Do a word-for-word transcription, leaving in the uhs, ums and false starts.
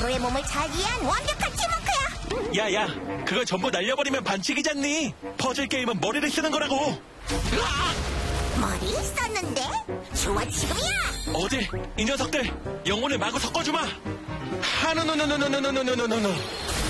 서로의 몸을 잘 이해한 완벽한 팀워크야. 야야, 그걸 전부 날려버리면 반칙이잖니. 퍼즐 게임은 머리를 쓰는 거라고. 머리 썼는데? 좋아, 지금이야. 어디 이 녀석들 영혼을 마구 섞어주마. 하누누누누누누누누누누.